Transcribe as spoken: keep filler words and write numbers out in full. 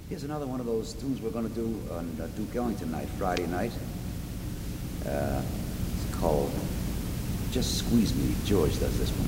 Here's another one of those tunes we're going to do on uh, Duke Ellington night, Friday night. Uh, it's called Just Squeeze Me. George does this one.